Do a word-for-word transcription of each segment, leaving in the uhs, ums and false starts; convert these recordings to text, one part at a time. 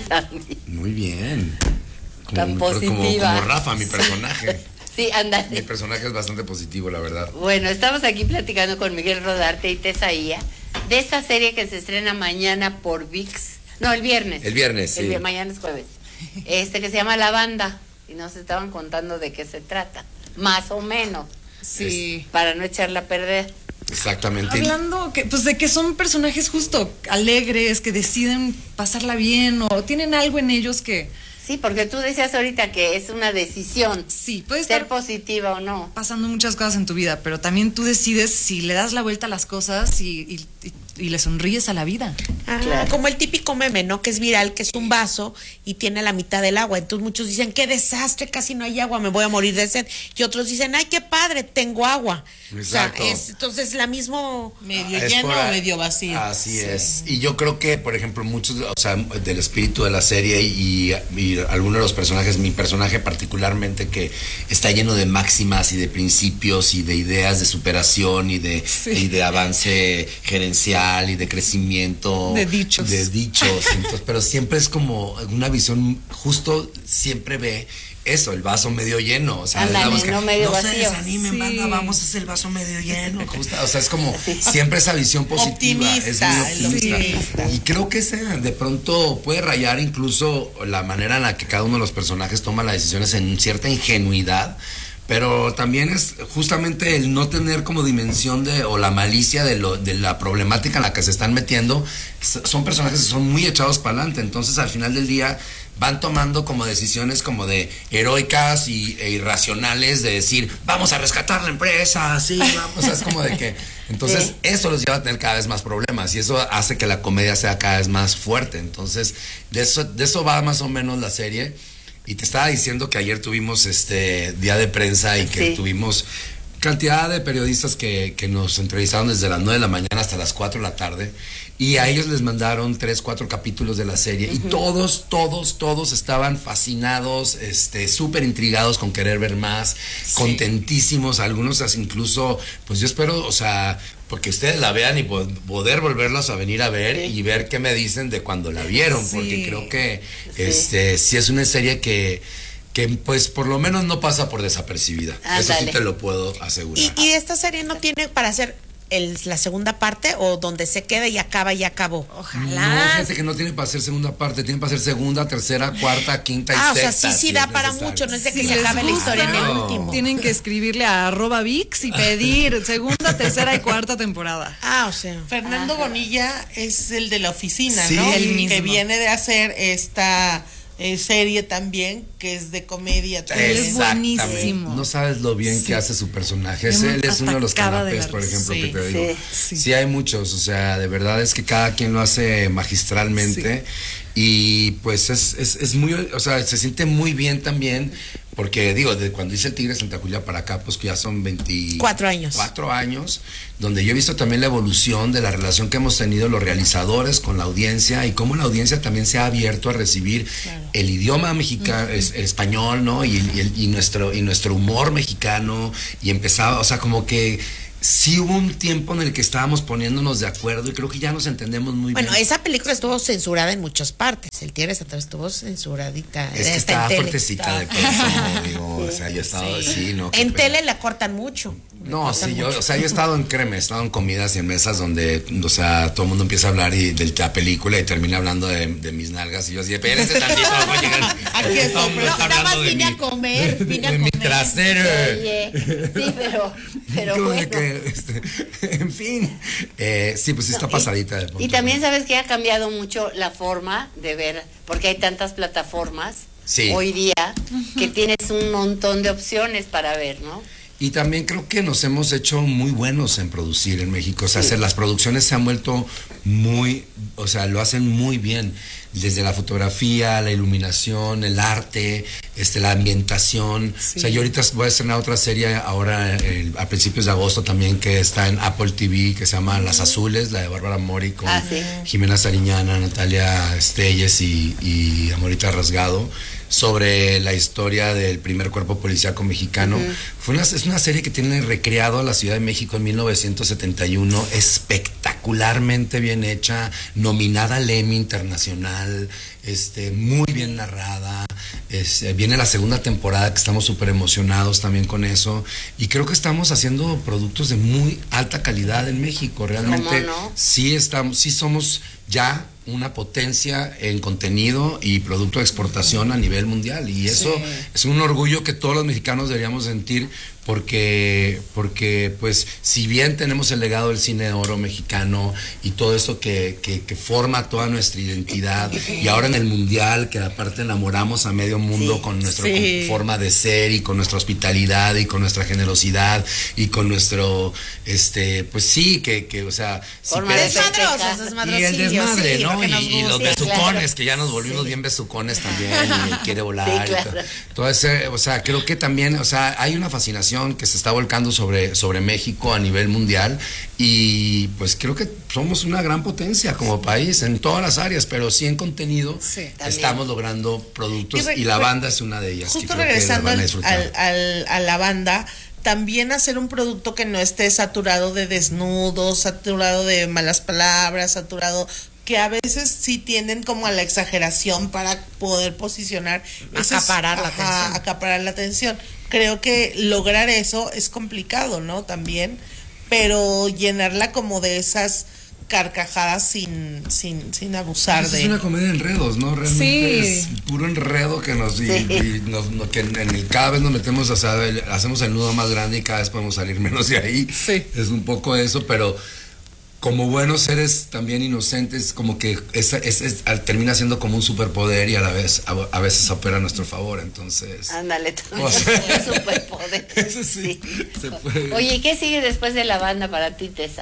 Sandy. Muy bien. Como, Tan positiva. Como, como Rafa, mi personaje. Sí, ándale. Mi personaje es bastante positivo, la verdad. Bueno, estamos aquí platicando con Miguel Rodarte y Tesaía de esta serie que se estrena mañana por V I X. No, el viernes. El viernes, el, sí. Mañana es jueves. Este que se llama La Banda. Y nos estaban contando de qué se trata. Más o menos. Sí. Es, para no echarla a perder. Exactamente. Hablando que, pues de que son personajes justo alegres, que deciden pasarla bien o tienen algo en ellos que... Sí, porque tú decías ahorita que es una decisión. Sí, puede ser estar positiva o no. pasando muchas cosas en tu vida, pero también tú decides si le das la vuelta a las cosas y, y, y, y le sonríes a la vida. Ah, Claro. Como el típico meme, ¿no? Que es viral, que es un vaso y tiene la mitad del agua. Entonces muchos dicen, qué desastre, casi no hay agua, me voy a morir de sed. Y otros dicen, ay, qué padre, tengo agua. Exacto. O sea, es, entonces la mismo... Medio Es lleno por o ahí. medio vacío. Así Sí. es. Y yo creo que, por ejemplo, muchos, o sea, del espíritu de la serie y, y algunos de los personajes, mi personaje particularmente, que está lleno de máximas y de principios y de ideas de superación y de, Sí. y de avance gerencial y de crecimiento. De dichos. De dichos. Entonces, pero siempre es como una visión, justo siempre ve eso, el vaso medio lleno. O sea, Ándale, la busca, no medio no se vacío. desanimen, Sí. banda, vamos, es el vaso medio lleno. ¿Cómo está? O sea, es como siempre esa visión positiva. Optimista, es muy optimista. el optimista. Y creo que ese de pronto puede rayar incluso la manera en la que cada uno de los personajes toma las decisiones en cierta ingenuidad. Pero también es justamente el no tener como dimensión de o la malicia de, lo, de la problemática en la que se están metiendo. Son personajes que son muy echados para adelante. Entonces al final del día van tomando como decisiones como de heroicas y, e irracionales de decir, vamos a rescatar la empresa, sí, vamos, o sea, es como de que, entonces Sí. eso los lleva a tener cada vez más problemas y eso hace que la comedia sea cada vez más fuerte. Entonces de eso, de eso va más o menos la serie. Y te estaba diciendo que ayer tuvimos este día de prensa y que Sí. tuvimos cantidad de periodistas que, que nos entrevistaron desde las nueve de la mañana hasta las cuatro de la tarde y a ellos les mandaron tres, cuatro capítulos de la serie y todos, todos, todos estaban fascinados, este, súper intrigados con querer ver más, contentísimos, algunos incluso, pues yo espero, o sea, porque ustedes la vean y po- poder volverlos a venir a ver Sí. y ver qué me dicen de cuando la vieron, Sí. porque creo que Sí. este sí es una serie que que pues por lo menos no pasa por desapercibida. Eso sí Ándale. te lo puedo asegurar. ¿Y, y esta serie no tiene para hacer el, la segunda parte o donde se queda y acaba y acabó? No, Ojalá. fíjate que no tiene para hacer segunda parte, tiene para hacer segunda, tercera, cuarta, quinta y Ah, o sea, sexta. sí, sí si da es para necesario. mucho, no es de que Si se les acabe la gusta, historia en el no. último. Tienen que escribirle a arroba VIX y pedir segunda, tercera y cuarta temporada. Ah, o sea. Fernando Ajá. Bonilla es el de la oficina, Sí. ¿no? El Que mismo. viene de hacer esta eh, serie también, que es de comedia también. Él es Exactamente. buenísimo. No sabes lo bien que hace su personaje. Yo me Él es uno de los atacaba de canapés, la por risa. ejemplo, Sí, que te digo. sí, Sí, sí. hay muchos, o sea, de verdad es que cada quien lo hace magistralmente y pues es, es, es muy, o sea, se siente muy bien también, porque digo, de cuando hice el Tigre de Santa Julia para acá, pues que ya son veinticuatro años. Cuatro años, donde yo he visto también la evolución de la relación que hemos tenido los realizadores con la audiencia y cómo la audiencia también se ha abierto a recibir el idioma mexicano, es- el español, ¿no? Y, y el- y nuestro, y nuestro humor mexicano, y empezaba, o sea, como que sí hubo un tiempo en el que estábamos poniéndonos de acuerdo y creo que ya nos entendemos muy Bueno, bien. esa película estuvo censurada en muchas partes. El Tigre de Santa Fe estuvo censuradita. Es que Está estaba en tele. fuertecita de pronto, digo, o sea, yo he estado así, ¿no? Qué En pena. tele la cortan mucho. No, sí, yo, o sea, yo he estado en créeme, he estado en comidas y en mesas donde, o sea, todo el mundo empieza a hablar y de la película y termina hablando de, de mis nalgas y yo así, espérense tantito, voy a llegar. Aquí estoy, Todo el mundo pero está nada más hablando de vine mi- a comer, vine a de mi comer. trasero. Oye, sí, pero, pero Como de bueno. que, este, en fin, eh, sí, pues sí está No, y- pasadita de punto. Y también sabes que ha cambiado mucho la forma de ver, porque hay tantas plataformas Sí. hoy día que tienes un montón de opciones para ver, ¿no? Y también creo que nos hemos hecho muy buenos en producir en México. O sea, Sí. hacer- las producciones se han vuelto muy, o sea, lo hacen muy bien. Desde la fotografía, la iluminación, el arte, este, la ambientación. Sí. O sea, yo ahorita voy a estrenar otra serie ahora eh, a principios de agosto también que está en Apple T V, que se llama Las Azules, la de Bárbara Mori con Ah, sí. Jimena Sariñana, Natalia Estelles y, y Amorita Rasgado, sobre la historia del primer cuerpo policíaco mexicano. Fue una, es una serie que tiene recreado a la Ciudad de México en mil novecientos setenta y uno, espectacular. espectacularmente bien hecha, nominada al Emmy Internacional, este, muy bien narrada. Es, eh, viene la segunda temporada que estamos súper emocionados también con eso, y creo que estamos haciendo productos de muy alta calidad en México. Realmente no? sí estamos, sí somos ya una potencia en contenido y producto de exportación a nivel mundial, y eso Sí. es un orgullo que todos los mexicanos deberíamos sentir, porque porque pues si bien tenemos el legado del cine de oro mexicano y todo eso que, que, que forma toda nuestra identidad, y ahora en el mundial que aparte enamoramos a medio mundo Sí. con nuestra Sí. forma de ser y con nuestra hospitalidad y con nuestra generosidad y con nuestro este pues sí que, que o sea si Forma de piensas- Desmadrosos, y desmadrosillos. el desmadre, sí, ¿no? lo que Y, nos y los gusta. Sí, besucones, claro. que ya nos volvimos Sí. bien besucones también, y quiere volar. Sí, y claro. todo. Todo ese, o sea, creo que también, o sea, hay una fascinación que se está volcando sobre, sobre México a nivel mundial, y pues creo que somos una gran potencia como país en todas las áreas, pero sí en contenido Sí, estamos logrando productos, Y re- y la re- banda es una de ellas. que Justo creo que la regresando van a al, disfrutar. al- al- a la banda, también hacer un producto que no esté saturado de desnudos, saturado de malas palabras, saturado, que a veces sí tienden como a la exageración para poder posicionar. Eso es- Acaparar la ajá, atención. acaparar la atención. Creo que lograr eso es complicado, ¿no? También, pero llenarla como de esas carcajadas sin, sin, sin abusar Pues de... es una comedia de enredos, ¿no? Realmente Sí. es puro enredo que nos, y, Sí. y nos- no- que en el, cada vez nos metemos, o sea, el- hacemos el nudo más grande y cada vez podemos salir menos de ahí. Sí. Es un poco eso, pero como buenos seres también inocentes, como que es, es- es- al- termina siendo como un superpoder, y a la vez a, a veces opera a nuestro favor, entonces. Ándale, también. O sea, Un superpoder. eso sí, se puede. Oye, ¿y qué sigue después de la banda para ti, Tessa?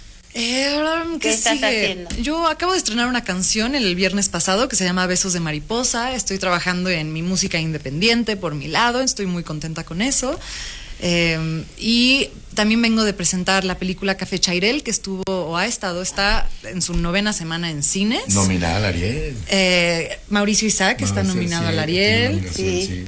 Eh, ahora, ¿qué, ¿Qué estás sigue? haciendo? Yo acabo de estrenar una canción el viernes pasado que se llama Besos de Mariposa. Estoy trabajando en mi música independiente por mi lado, estoy muy contenta con eso. Eh, y también vengo de presentar la película Café Chairel, que estuvo o ha estado, está en su novena semana en cines. Nominada al Ariel. Eh, Mauricio Isaac está No, sí, nominado sí, al tiene Ariel. nominación, Sí. sí.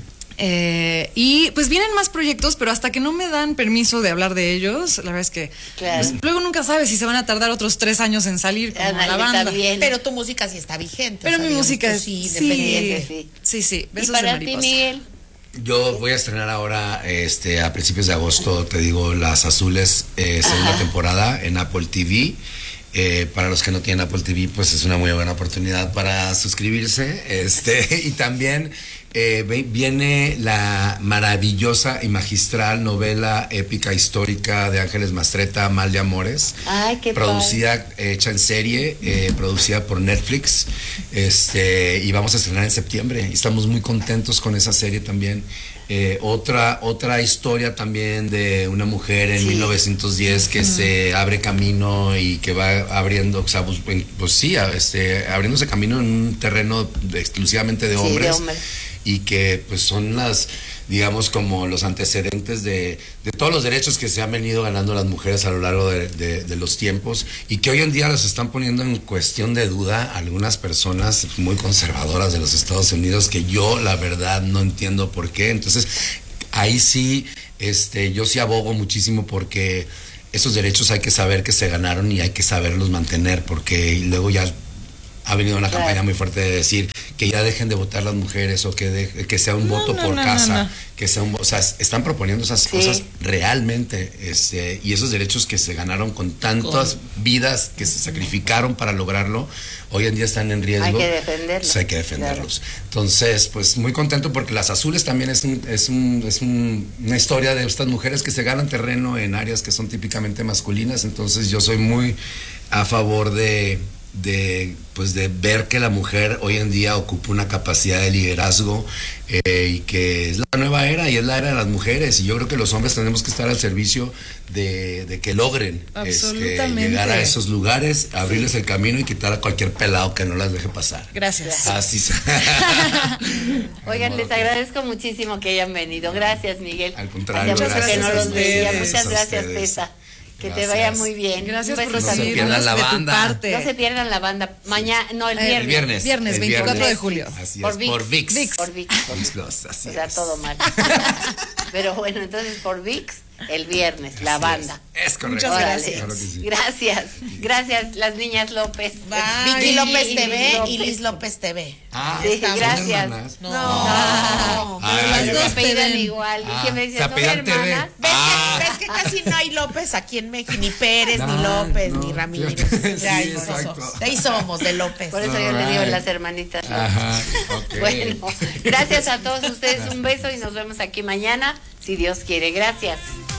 Eh, y pues vienen más proyectos, pero hasta que no me dan permiso de hablar de ellos, la verdad es que Claro. pues, luego nunca sabes si se van a tardar otros tres años en salir como Ándale, la banda. también. Pero tu música sí está vigente. Pero o sea, mi digamos, música tú es sí, sí, independiente. sí. sí, sí, ¿Y Besos de para ti, Mariposa. Miguel? Yo voy a estrenar ahora, este, a principios de agosto, te digo, Las Azules, eh, segunda Ajá. temporada en Apple T V. Eh, para los que no tienen Apple T V, pues es una muy buena oportunidad para suscribirse. Este, y también eh, ve- viene la maravillosa y magistral novela épica histórica de Ángeles Mastretta, Mal de Amores. Ay, qué producida, hecha en serie, eh, producida por Netflix, este, y vamos a estrenar en septiembre. Y estamos muy contentos con esa serie también. Eh, otra, otra historia también de una mujer en Sí. mil novecientos diez que se abre camino y que va abriendo, o sea, pues, en- pues sí, a- este, abriéndose camino en un terreno de- exclusivamente de Sí, de hombres, hombres. y que pues son las, digamos, como los antecedentes de, de todos los derechos que se han venido ganando las mujeres a lo largo de, de- de los tiempos, y que hoy en día los están poniendo en cuestión de duda algunas personas muy conservadoras de los Estados Unidos, que yo la verdad no entiendo por qué. Entonces ahí sí, este, yo sí abogo muchísimo porque esos derechos hay que saber que se ganaron y hay que saberlos mantener, porque luego ya ha venido una Claro. campaña muy fuerte de decir que ya dejen de votar las mujeres, o que de- que sea un No, voto no, por no, casa, no, no. que sea un, o sea, están proponiendo esas Sí. cosas realmente, este, y esos derechos que se ganaron con tantas vidas que se sacrificaron para lograrlo, hoy en día están en riesgo. Hay que defenderlos. Pues hay que defenderlos. Entonces, pues muy contento porque Las Azules también es, un, es, un, es un- una historia de estas mujeres que se ganan terreno en áreas que son típicamente masculinas. Entonces yo soy muy a favor de, de pues de ver que la mujer hoy en día ocupa una capacidad de liderazgo, eh, y que es la nueva era y es la era de las mujeres, y yo creo que los hombres tenemos que estar al servicio de, de que logren este, Absolutamente. llegar a esos lugares, abrirles el camino y quitar a cualquier pelado que no las deje pasar. Gracias. Así se- Oigan, les Ok. agradezco muchísimo que hayan venido. Gracias, Miguel. Al contrario, Hacía mucho gracias que no a los ustedes. veía. Muchas A gracias, ustedes. Tessa. Que te Gracias. vaya muy bien. Gracias Un por beso No se también. pierdan la recibirnos de tu banda. parte. No se pierdan la banda. Mañana, no, el Eh, viernes. El viernes. Viernes, el veinticuatro de julio. Así Por es, ViX. por ViX. ViX. Por ViX. ViX Plus, así O sea, es. todo mal. Pero bueno, entonces por ViX. el viernes, la Así banda. Es, es correcto. Muchas gracias. Claro que sí. Gracias, gracias, las niñas López. Bye. Vicky López Y- T V López. y Liz López T V. Ah, Sí, ¿son gracias. hermanas? No. No, Ah, pero las ya. dos Se apellidan apellidan. igual. Ah, ¿Y qué me dices? se ¿Son apellidan T V. hermanas? ¿Ves, Ah. que, ves que casi no hay López aquí en México? Ni Pérez, ni No, López, no. ni Ramírez. Sí, De ahí exacto. somos. De ahí somos, de López. Por eso yo All le digo right. las hermanitas. López. Ajá, ok. Bueno, gracias a todos ustedes, un beso y nos vemos aquí mañana, si Dios quiere. Gracias.